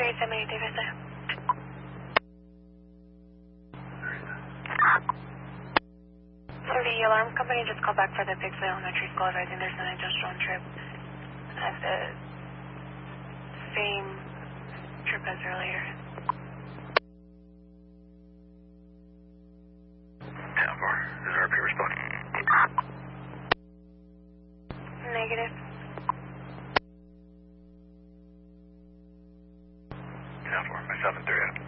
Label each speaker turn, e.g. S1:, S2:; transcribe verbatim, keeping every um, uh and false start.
S1: three seven eight Davis there. So the alarm company just called back for the Bigfoot Elementary School advising there's an industrial trip at the same trip as earlier.
S2: ten four, is there a peer response?
S1: Negative.
S2: ten four, my seven three.